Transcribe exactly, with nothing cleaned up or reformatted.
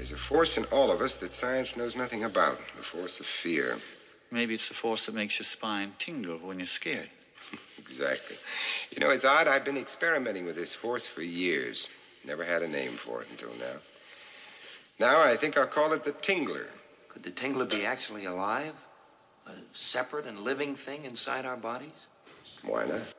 There's a force in all of us that science knows nothing about. The force of fear. Maybe it's the force that makes your spine tingle when you're scared. Exactly. You know, it's odd. I've been experimenting with this force for years. Never had a name for it until now. Now I think I'll call it the Tingler. Could the Tingler be actually alive? A separate and living thing inside our bodies? Why not?